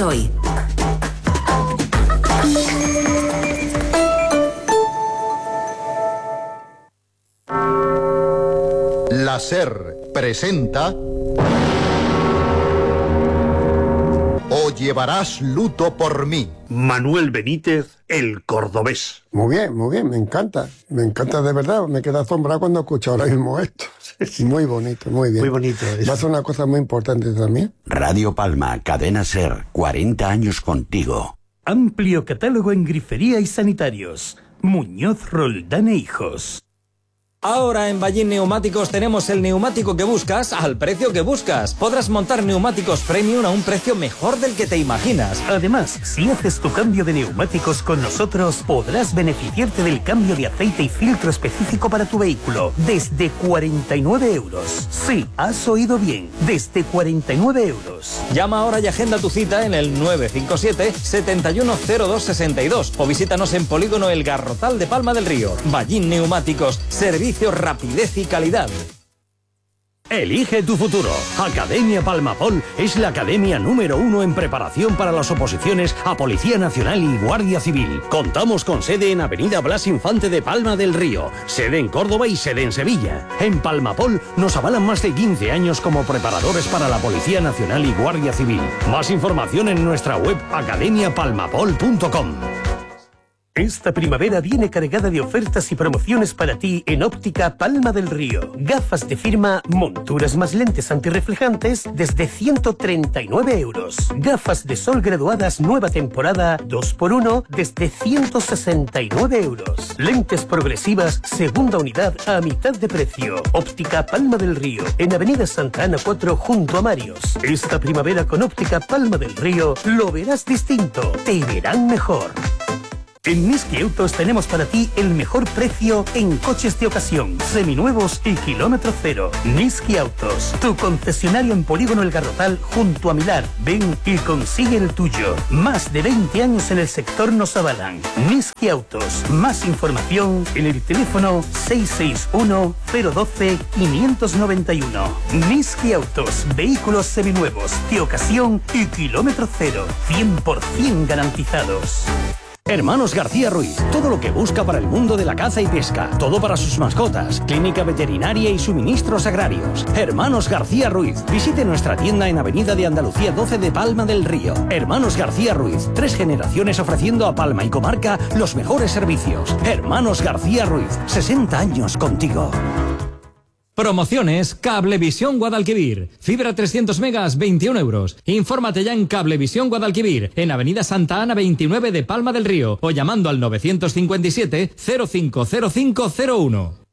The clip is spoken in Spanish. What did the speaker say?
hoy. La SER presenta O llevarás luto por mí. Manuel Benítez, el cordobés. Muy bien, me encanta de verdad, me queda asombrado cuando escucho ahora mismo esto. Sí. Muy bonito, muy bien. Muy bonito. Va a ser una cosa muy importante también. Radio Palma, Cadena SER, 40 años contigo. Amplio catálogo en grifería y sanitarios. Muñoz Roldán e Hijos. Ahora en Ballín Neumáticos tenemos el neumático que buscas al precio que buscas. Podrás montar neumáticos premium a un precio mejor del que te imaginas. Además, si haces tu cambio de neumáticos con nosotros, podrás beneficiarte del cambio de aceite y filtro específico para tu vehículo desde 49 euros. Sí, has oído bien, desde 49 euros. Llama ahora y agenda tu cita en el 957 710262 o visítanos en Polígono El Garrotal de Palma del Río. Ballín Neumáticos, servicio, rapidez y calidad. Elige tu futuro. Academia Palmapol es la academia número 1 en preparación para las oposiciones a Policía Nacional y Guardia Civil. Contamos con sede en Avenida Blas Infante de Palma del Río, sede en Córdoba y sede en Sevilla. En Palmapol nos avalan más de 15 años como preparadores para la Policía Nacional y Guardia Civil. Más información en nuestra web academiapalmapol.com. Esta primavera viene cargada de ofertas y promociones para ti en Óptica Palma del Río. Gafas de firma, monturas más lentes antirreflejantes desde 139 euros. Gafas de sol graduadas nueva temporada 2x1 desde 169 euros. Lentes progresivas segunda unidad a mitad de precio. Óptica Palma del Río en Avenida Santa Ana 4 junto a Marios. Esta primavera con Óptica Palma del Río lo verás distinto. Te verán mejor. En Niski Autos tenemos para ti el mejor precio en coches de ocasión, seminuevos y kilómetro cero. Niski Autos, tu concesionario en Polígono El Garrotal junto a Milar. Ven y consigue el tuyo. Más de 20 años en el sector nos avalan. Niski Autos. Más información en el teléfono 661-012-591. Niski Autos. Vehículos seminuevos, de ocasión y kilómetro cero. 100% garantizados. Hermanos García Ruiz, todo lo que busca para el mundo de la caza y pesca, todo para sus mascotas, clínica veterinaria y suministros agrarios. Hermanos García Ruiz, visite nuestra tienda en Avenida de Andalucía 12 de Palma del Río. Hermanos García Ruiz, 3 generaciones ofreciendo a Palma y comarca los mejores servicios. Hermanos García Ruiz, 60 años contigo. Promociones Cablevisión Guadalquivir. Fibra 300 megas, 21 euros. Infórmate ya en Cablevisión Guadalquivir, en Avenida Santa Ana 29 de Palma del Río, o llamando al 957 050501.